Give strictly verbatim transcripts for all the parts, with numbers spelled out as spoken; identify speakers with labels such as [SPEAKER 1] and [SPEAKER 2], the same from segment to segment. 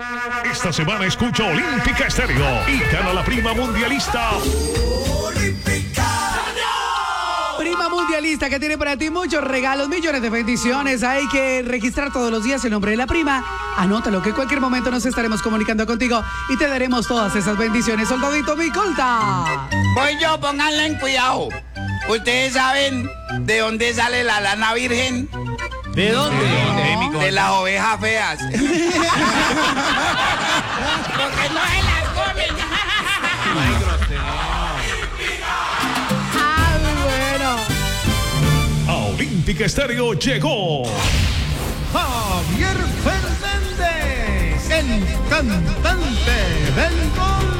[SPEAKER 1] Esta semana escucha Olímpica Estéreo y gana la prima mundialista.
[SPEAKER 2] Prima mundialista que tiene para ti muchos regalos, millones de bendiciones. Hay que registrar todos los días el nombre de la prima. Anótalo que en cualquier momento nos estaremos comunicando contigo y te daremos todas esas bendiciones. Soldadito Micolta.
[SPEAKER 3] Voy yo, pónganle en cuidado. ¿Ustedes saben de dónde sale la lana virgen?
[SPEAKER 4] ¿De dónde?
[SPEAKER 3] De, de, de las ovejas feas. Porque no se las comen.
[SPEAKER 2] Ah, muy bueno.
[SPEAKER 1] A Olímpica Estéreo llegó
[SPEAKER 5] Javier Fernández, el cantante del gol.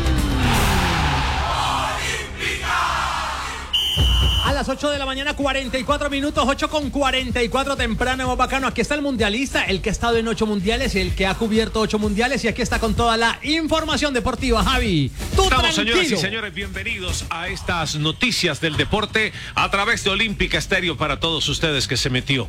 [SPEAKER 4] A las ocho de la mañana, cuarenta y cuatro minutos, ocho con cuarenta y cuatro temprano, hemos bacano. Aquí está el mundialista, el que ha estado en ocho mundiales, el que ha cubierto ocho mundiales y aquí está con toda la información deportiva. Javi, tú
[SPEAKER 6] Estamos,
[SPEAKER 4] tranquilo.
[SPEAKER 6] señoras y señores, bienvenidos a estas noticias del deporte a través de Olímpica Estéreo para todos ustedes que se metió.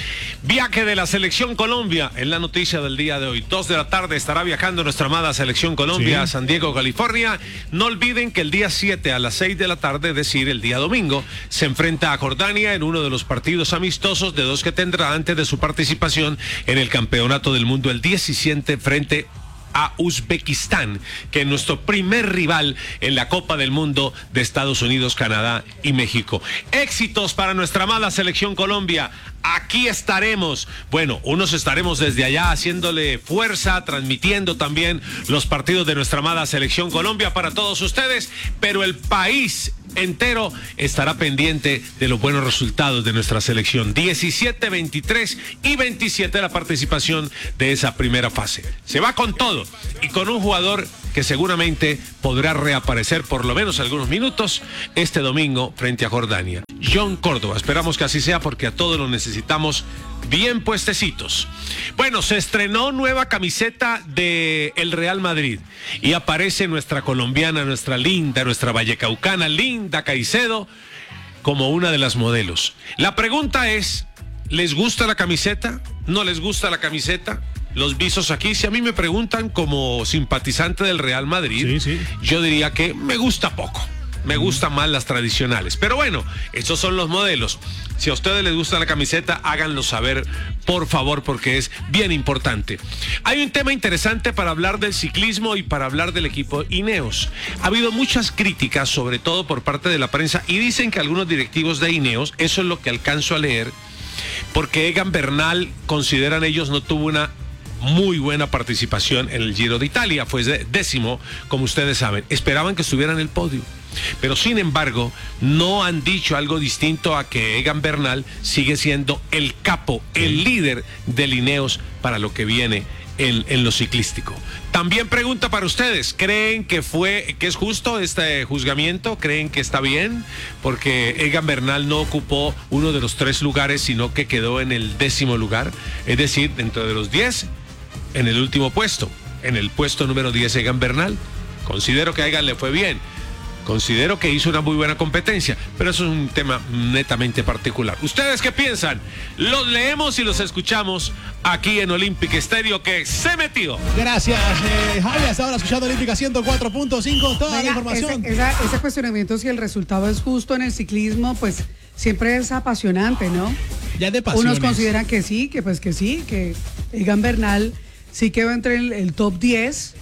[SPEAKER 6] Viaje de la Selección Colombia en la noticia del día de hoy. Dos de la tarde estará viajando nuestra amada Selección Colombia sí. a San Diego, California. No olviden que el día siete a las seis de la tarde, es decir, el día domingo, se enfrenta a Jordania en uno de los partidos amistosos de dos que tendrá antes de su participación en el Campeonato del Mundo el diecisiete frente a Uzbekistán, que es nuestro primer rival en la Copa del Mundo de Estados Unidos, Canadá y México. Éxitos para nuestra amada Selección Colombia. Aquí estaremos. Bueno, unos estaremos desde allá haciéndole fuerza, transmitiendo también los partidos de nuestra amada Selección Colombia para todos ustedes, pero el país entero estará pendiente de los buenos resultados de nuestra selección. diecisiete, veintitrés y veintisiete la participación de esa primera fase. Se va con todo y con un jugador que seguramente podrá reaparecer por lo menos algunos minutos este domingo frente a Jordania. John Córdoba, esperamos que así sea porque a todos lo necesitamos bien puestecitos. Bueno, se estrenó nueva camiseta de el Real Madrid y aparece nuestra colombiana, nuestra linda, nuestra vallecaucana, Linda Caicedo, como una de las modelos. La pregunta es, ¿les gusta la camiseta? ¿No les gusta la camiseta? Los visos aquí, si a mí me preguntan como simpatizante del Real Madrid, sí, sí. yo diría que me gusta poco. Me gustan más las tradicionales. Pero bueno, estos son los modelos. Si a ustedes les gusta la camiseta, háganlo saber, por favor, porque es bien importante. Hay un tema interesante para hablar del ciclismo y para hablar del equipo Ineos. Ha habido muchas críticas, sobre todo por parte de la prensa, y dicen que algunos directivos de Ineos, eso es lo que alcanzo a leer, porque Egan Bernal, consideran ellos, no tuvo una muy buena participación en el Giro de Italia, fue décimo, como ustedes saben. Esperaban que estuviera en el podio. Pero sin embargo, no han dicho algo distinto a que Egan Bernal sigue siendo el capo, el líder de Ineos para lo que viene en, en lo ciclístico. También pregunta para ustedes, ¿creen que fue, que es justo este juzgamiento? ¿Creen que está bien? Porque Egan Bernal no ocupó uno de los tres lugares, sino que quedó en el décimo lugar, es decir, dentro de los diez, en el último puesto, en el puesto número diez Egan Bernal. Considero que a Egan le fue bien. Considero que hizo una muy buena competencia, pero eso es un tema netamente particular. ¿Ustedes qué piensan? Los leemos y los escuchamos aquí en Olímpica Estéreo, que se metió.
[SPEAKER 5] Gracias, eh, Javi. Hasta ahora escuchando Olímpica ciento cuatro punto cinco, toda Venga, la información.
[SPEAKER 2] Ese, esa, ese cuestionamiento, si el resultado es justo en el ciclismo, pues siempre es apasionante, ¿no?
[SPEAKER 5] Ya de pasiones.
[SPEAKER 2] Unos consideran que sí, que pues que sí, que Egan Bernal sí quedó entre el, el top diez.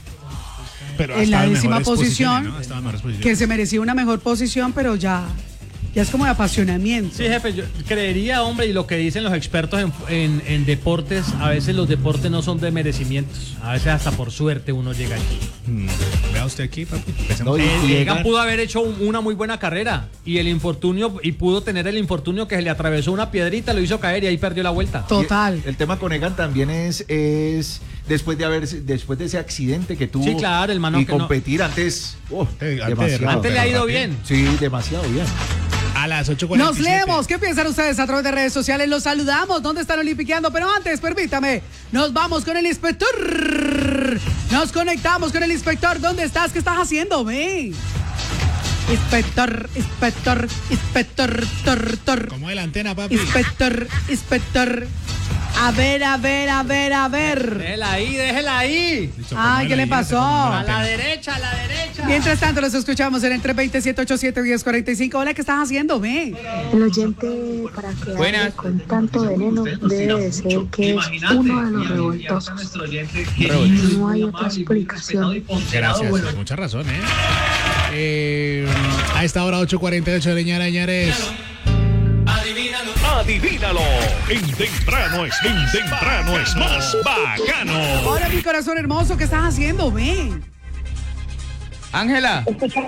[SPEAKER 2] Pero en la décima posición, ¿no? Que se merecía una mejor posición, pero ya, ya es como de apasionamiento.
[SPEAKER 4] Sí, jefe, yo creería, hombre, y lo que dicen los expertos en, en, en deportes, a veces los deportes no son de merecimientos, a veces hasta por suerte uno llega aquí.
[SPEAKER 5] Hmm. Vea usted aquí, papi.
[SPEAKER 4] No, y, y Egan pudo haber hecho un, una muy buena carrera y el infortunio, y pudo tener el infortunio que se le atravesó una piedrita, lo hizo caer y ahí perdió la vuelta.
[SPEAKER 2] Total.
[SPEAKER 7] El, el tema con Egan también es... es... Después de haber, después de ese accidente que tuvo,
[SPEAKER 4] sí, claro, el mano
[SPEAKER 7] y
[SPEAKER 4] que
[SPEAKER 7] competir
[SPEAKER 4] no.
[SPEAKER 7] antes, oh,
[SPEAKER 5] antes,
[SPEAKER 7] demasiado,
[SPEAKER 4] antes le ha ido bien.
[SPEAKER 7] Sí, demasiado bien.
[SPEAKER 5] A las ocho cuarenta y siete.
[SPEAKER 2] Nos leemos. ¿Qué piensan ustedes a través de redes sociales? Los saludamos. ¿Dónde están olimpiqueando? Pero antes, permítame, nos vamos con el inspector. Nos conectamos con el inspector. ¿Dónde estás? ¿Qué estás haciendo, me? Inspector, inspector, inspector, tor, tor.
[SPEAKER 5] Como de la antena, papi.
[SPEAKER 2] Inspector, inspector. A ver, a ver, a ver, a ver.
[SPEAKER 4] Déjela ahí, déjela ahí.
[SPEAKER 2] Ay, ¿qué le pasó?
[SPEAKER 4] A la derecha, a la derecha.
[SPEAKER 2] Mientras tanto, los escuchamos en el tres dos siete ocho siete uno cero cuatro cinco. Hola, ¿qué estás haciendo? Ve.
[SPEAKER 8] El oyente, para que hable con tanto veneno, debe de ser que es uno de los revoltosos. No hay otra explicación.
[SPEAKER 5] Gracias, mucha razón, ¿eh? eh a esta hora ocho cuarenta y ocho, leñara, leñares.
[SPEAKER 1] Adivínalo. Adivínalo. En temprano es, en temprano es más bacano.
[SPEAKER 2] Hola, mi corazón hermoso, ¿qué estás haciendo? Ven.
[SPEAKER 3] Ángela.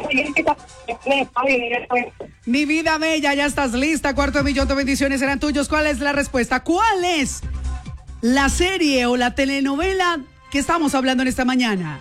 [SPEAKER 2] Mi vida bella, ya estás lista. Cuarto de millón de bendiciones serán tuyos. ¿Cuál es la respuesta? ¿Cuál es la serie o la telenovela que estamos hablando en esta mañana?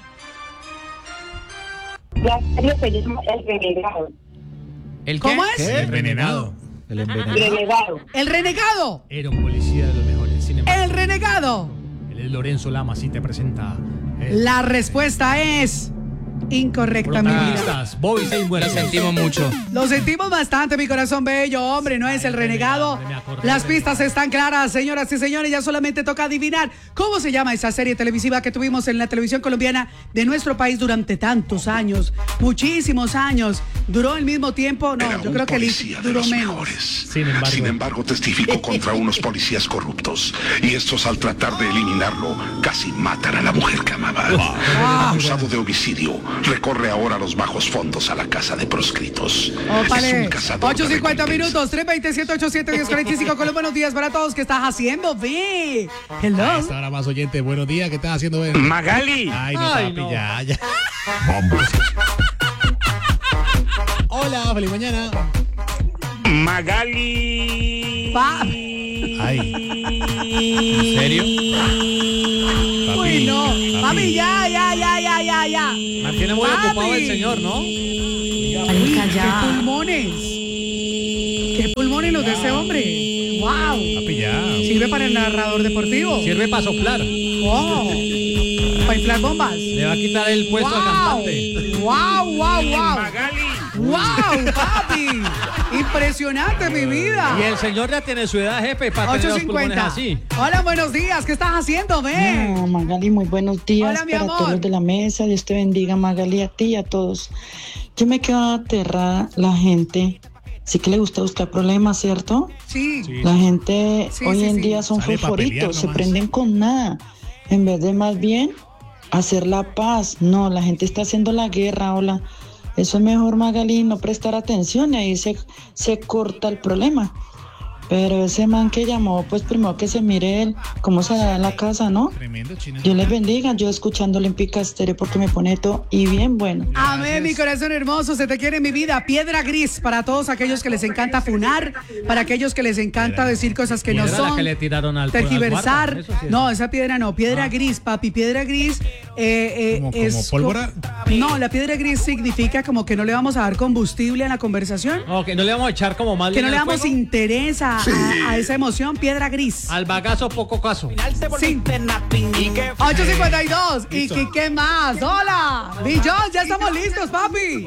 [SPEAKER 8] La serie se llama El Renegado.
[SPEAKER 4] ¿El qué?
[SPEAKER 2] ¿Cómo es?
[SPEAKER 5] El envenenado.
[SPEAKER 7] El envenenado.
[SPEAKER 8] Renegado.
[SPEAKER 2] El renegado.
[SPEAKER 4] Era un policía de los mejores. Sin embargo,
[SPEAKER 2] El renegado.
[SPEAKER 4] él es Lorenzo Lamas y te presenta.
[SPEAKER 2] La respuesta es incorrecta, mi vida.
[SPEAKER 4] Protagonistas, Bobby Seymour. sentimos mucho.
[SPEAKER 2] Lo sentimos bastante, mi corazón bello, hombre, no es el renegado. Las pistas están claras, señoras y señores, ya solamente toca adivinar cómo se llama esa serie televisiva que tuvimos en la televisión colombiana de nuestro país durante tantos años, muchísimos años. ¿Duró el mismo tiempo? No,
[SPEAKER 9] Era
[SPEAKER 2] yo
[SPEAKER 9] un
[SPEAKER 2] creo que
[SPEAKER 9] policía de
[SPEAKER 2] duró
[SPEAKER 9] los
[SPEAKER 2] menos.
[SPEAKER 9] mejores.
[SPEAKER 4] Sin embargo.
[SPEAKER 9] Sin embargo, testificó contra unos policías corruptos. Y estos, al tratar de eliminarlo, casi matan a la mujer que amaba. Acusado de homicidio, recorre ahora a los bajos fondos a la casa de proscritos. Es
[SPEAKER 2] Ópale,
[SPEAKER 9] un cazador
[SPEAKER 2] ocho
[SPEAKER 9] de
[SPEAKER 2] cincuenta
[SPEAKER 9] recompensas.
[SPEAKER 2] minutos, tres dos siete ocho siete uno cero cuatro cinco. Con los buenos días para todos. ¿Qué estás haciendo? Ve.
[SPEAKER 5] A
[SPEAKER 2] Hello.
[SPEAKER 5] esta hora más oyente, buenos días, ¿qué estás haciendo? Ben?
[SPEAKER 3] Magali.
[SPEAKER 5] Ay, no,
[SPEAKER 4] Ay,
[SPEAKER 5] papi,
[SPEAKER 4] no.
[SPEAKER 5] ya, ya. Hola, feliz mañana.
[SPEAKER 3] Magali.
[SPEAKER 2] Pa.
[SPEAKER 5] Ay.
[SPEAKER 4] ¿En serio?
[SPEAKER 2] Uy, no.
[SPEAKER 5] Papi.
[SPEAKER 2] Papi, ya, ya, ya, ya, ya, ya.
[SPEAKER 4] Mantiene muy
[SPEAKER 2] Papi.
[SPEAKER 4] ocupado el señor, ¿no?
[SPEAKER 2] Uy, qué pulmones. Qué pulmones los de ese hombre. Wow.
[SPEAKER 5] Papi, ya.
[SPEAKER 2] Sirve para el narrador deportivo.
[SPEAKER 4] Sirve para soplar.
[SPEAKER 2] Wow. Para inflar bombas.
[SPEAKER 4] Le va a quitar el puesto al cantante.
[SPEAKER 2] Wow, wow, wow.
[SPEAKER 3] Magali.
[SPEAKER 2] Wow, papi. Impresionante, mi vida.
[SPEAKER 4] Y el señor ya tiene su edad, jefe, para tener
[SPEAKER 2] ocho
[SPEAKER 4] los pulmones
[SPEAKER 2] cincuenta.
[SPEAKER 4] así.
[SPEAKER 2] Hola, buenos días. ¿Qué estás haciendo, ven?
[SPEAKER 8] Ah, Magali, muy buenos días
[SPEAKER 2] Hola, mi
[SPEAKER 8] para
[SPEAKER 2] amor.
[SPEAKER 8] todos los de la mesa. Dios te bendiga, Magali, a ti y a todos. Yo me quedo aterrada, la gente. Sí que le gusta buscar problemas, ¿cierto?
[SPEAKER 2] Sí.
[SPEAKER 8] La gente
[SPEAKER 2] Sí,
[SPEAKER 8] hoy
[SPEAKER 2] sí,
[SPEAKER 8] en
[SPEAKER 2] sí.
[SPEAKER 8] día son
[SPEAKER 5] Sale pa'
[SPEAKER 8] fosforitos,
[SPEAKER 5] pelear
[SPEAKER 8] se
[SPEAKER 5] nomás.
[SPEAKER 8] prenden con nada. En vez de más bien hacer la paz. No, la gente está haciendo la guerra, hola. Eso es mejor, Magali, no prestar atención y ahí se, se corta el problema. Pero ese man que llamó, pues primero que se mire él, cómo se da en la casa, ¿no?
[SPEAKER 5] Tremendo, China.
[SPEAKER 8] Dios les bendiga, yo escuchando Olímpica Estéreo porque me pone todo y bien bueno.
[SPEAKER 2] Amén, mi corazón hermoso, se te quiere mi vida. Piedra gris para todos aquellos que les encanta funar, para aquellos que les encanta decir cosas que no
[SPEAKER 4] Piedra la
[SPEAKER 2] son,
[SPEAKER 4] que le tiraron al- al
[SPEAKER 2] tergiversar.
[SPEAKER 4] guarda, eso sí es.
[SPEAKER 2] No, esa piedra no, piedra gris, papi, piedra gris eh, eh,
[SPEAKER 5] ¿Como-
[SPEAKER 2] es
[SPEAKER 5] como pólvora?
[SPEAKER 2] co- No, la piedra gris significa como que no le vamos a dar combustible a la conversación,
[SPEAKER 4] Ok, no le vamos a echar como más
[SPEAKER 2] que no
[SPEAKER 4] leña
[SPEAKER 2] le
[SPEAKER 4] al
[SPEAKER 2] damos
[SPEAKER 4] fuego.
[SPEAKER 2] interés a, a- a esa emoción, piedra gris.
[SPEAKER 4] Al bagazo poco caso.
[SPEAKER 2] Sí. ocho cincuenta y dos. ¿Y qué, qué más? Hola. Billón, ya estamos listos, papi.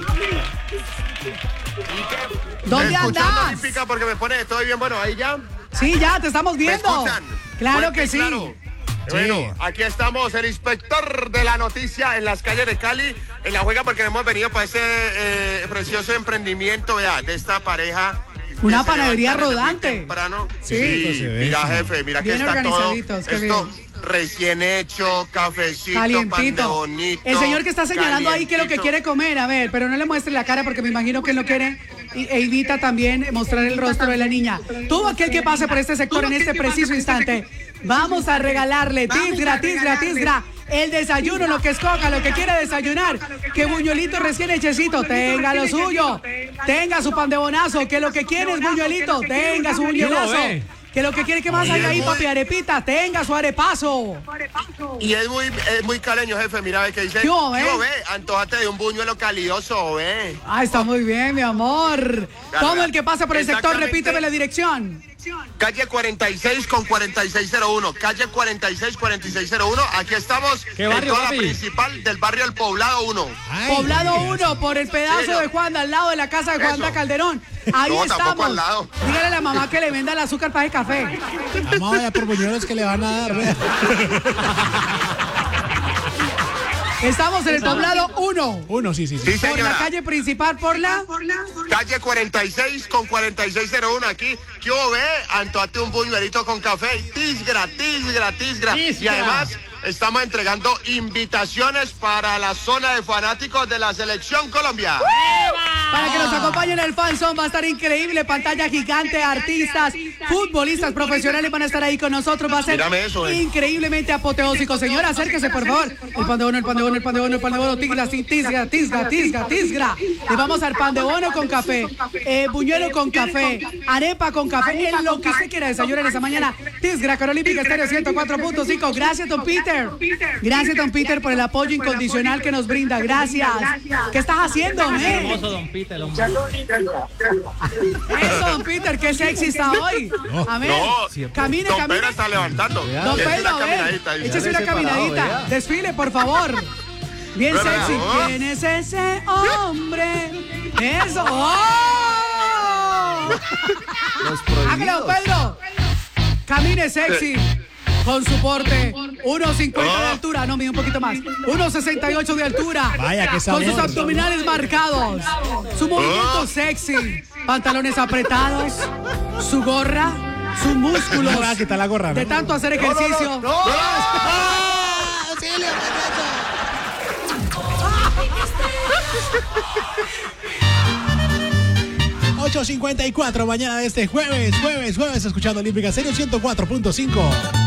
[SPEAKER 2] ¿Dónde
[SPEAKER 10] Escuchando
[SPEAKER 2] andas?
[SPEAKER 10] Olímpica porque me pone, estoy bien, bueno, ahí ya.
[SPEAKER 2] Sí, ya, te estamos
[SPEAKER 10] ¿Me
[SPEAKER 2] viendo.
[SPEAKER 10] escuchan?
[SPEAKER 2] Claro
[SPEAKER 10] Fuerte
[SPEAKER 2] que
[SPEAKER 10] y
[SPEAKER 2] sí.
[SPEAKER 10] claro. Bueno, aquí estamos, el inspector de la noticia en las calles de Cali, en la juega porque hemos venido para ese eh, precioso emprendimiento, vea, de esta pareja. que
[SPEAKER 2] Una
[SPEAKER 10] se
[SPEAKER 2] panadería
[SPEAKER 10] levanta desde muy
[SPEAKER 2] rodante.
[SPEAKER 10] temprano.
[SPEAKER 2] Sí.
[SPEAKER 10] Sí,
[SPEAKER 5] Se ve,
[SPEAKER 10] mira,
[SPEAKER 5] sí.
[SPEAKER 10] jefe, mira que
[SPEAKER 2] Bien
[SPEAKER 10] está todo
[SPEAKER 2] organizaditos, qué
[SPEAKER 10] esto
[SPEAKER 2] bien.
[SPEAKER 10] recién hecho, cafecito, pan de
[SPEAKER 2] Calientito.
[SPEAKER 10] bonito.
[SPEAKER 2] El señor que está señalando ahí que lo que
[SPEAKER 10] calientito.
[SPEAKER 2] quiere comer, a ver, pero no le muestre la cara porque me imagino que él no quiere y- e evita también mostrar el rostro de la niña. Todo aquel que pase por este sector en este preciso instante, vamos a regalarle tisgra, tisgra, tisgra, el desayuno, lo que escoja, lo que quiera desayunar, que buñuelito recién hechecito, tenga lo suyo, tenga su pan de bonazo, que lo que quiere es buñuelito, tenga su buñuelazo.
[SPEAKER 4] ve?
[SPEAKER 2] Que lo que quiere que más haya ahí, papi, arepita, tenga su arepazo.
[SPEAKER 10] Y es muy, es muy caleño, jefe, mira, ve que dice,
[SPEAKER 2] ¿Qué hubo, eh?
[SPEAKER 10] "Yo, ve, antojate de un buñuelo calidoso, ve.
[SPEAKER 2] Ah, está muy bien, mi amor. Todo el que pasa por el sector,
[SPEAKER 10] Exactamente.
[SPEAKER 2] repíteme la dirección.
[SPEAKER 10] Calle cuarenta y seis con cuarenta y seis cero uno. Calle cuarenta y seis, cuarenta y seis cero uno. Aquí estamos
[SPEAKER 4] ¿Qué
[SPEAKER 10] en
[SPEAKER 4] barrio,
[SPEAKER 10] zona
[SPEAKER 4] papi?
[SPEAKER 10] principal del barrio El Poblado uno.
[SPEAKER 5] Ay,
[SPEAKER 2] Poblado
[SPEAKER 5] qué
[SPEAKER 2] uno, por el pedazo
[SPEAKER 10] serio?
[SPEAKER 2] de Juan, al lado de la casa de Juan
[SPEAKER 10] Eso.
[SPEAKER 2] da Calderón. Ahí
[SPEAKER 10] No,
[SPEAKER 2] estamos.
[SPEAKER 10] tampoco al lado.
[SPEAKER 2] Dígale a la mamá que le venda el azúcar para el café.
[SPEAKER 5] Vamos a ver por buñuelos que le van a dar. Vea.
[SPEAKER 2] Estamos en el poblado uno.
[SPEAKER 5] Uno, sí, sí, sí.
[SPEAKER 10] Sí,
[SPEAKER 2] Por la
[SPEAKER 10] señora.
[SPEAKER 2] calle principal, por la...
[SPEAKER 10] Calle cuarenta y seis con cuarenta y seis cero uno aquí. ¿Qué ve? Antoate un buñuelito con café. Tisgra, tisgra, tisgra.
[SPEAKER 4] Tisgra.
[SPEAKER 10] Y además estamos entregando invitaciones para la zona de fanáticos de la Selección Colombia.
[SPEAKER 2] Para que nos acompañen el fanzone va a estar increíble, pantalla gigante, artistas, futbolistas profesionales van a estar ahí con nosotros, va a ser
[SPEAKER 10] Mírame eso, eh.
[SPEAKER 2] increíblemente apoteósico. Señora, acérquese por favor. El pan de bono, el pan de bono, el pan de bono, el pan de bono, tisgra, tisgra, tisgra, tisgra, tisgra. Le vamos al pan de bono con café, eh, buñuelo con café, arepa con café, en lo que usted quiera desayunar esa mañana. Tisgra, Carolímpica Estéreo ciento cuatro punto cinco. Gracias, don Peter. Gracias, don Peter, por el apoyo incondicional que nos brinda. Gracias. ¿Qué estás haciendo, eh?
[SPEAKER 4] Hermoso, don Peter, hombre.
[SPEAKER 2] Eso, don Peter, qué sexy está hoy. A ver,
[SPEAKER 10] No,
[SPEAKER 2] camine,
[SPEAKER 10] Don
[SPEAKER 2] camine.
[SPEAKER 10] Pedro está levantando.
[SPEAKER 2] Don
[SPEAKER 10] Échese
[SPEAKER 2] Pedro,
[SPEAKER 10] una
[SPEAKER 2] a ver,
[SPEAKER 10] caminadita ahí.
[SPEAKER 2] échese una
[SPEAKER 7] separado,
[SPEAKER 2] caminadita.
[SPEAKER 7] vea.
[SPEAKER 2] Desfile, por favor. Bien
[SPEAKER 10] Pero,
[SPEAKER 2] sexy.
[SPEAKER 10] oh.
[SPEAKER 2] ¿Quién es ese hombre? Eso. ¡Oh!
[SPEAKER 7] Los
[SPEAKER 2] Hágale, don
[SPEAKER 7] prohibidos.
[SPEAKER 2] Pedro. Camine sexy. Con su porte, uno cincuenta de altura, no, mide un poquito más, uno sesenta y ocho de altura.
[SPEAKER 5] Vaya, qué
[SPEAKER 2] Con
[SPEAKER 5] sabor.
[SPEAKER 2] sus abdominales marcados, su movimiento sexy, pantalones apretados, su gorra, sus músculos.
[SPEAKER 5] Me voy a quitar la gorra, ¿no?
[SPEAKER 2] De tanto hacer ejercicio.
[SPEAKER 5] ocho cincuenta y cuatro mañana de este jueves, jueves, jueves, escuchando Olímpica Estéreo ciento cuatro punto cinco.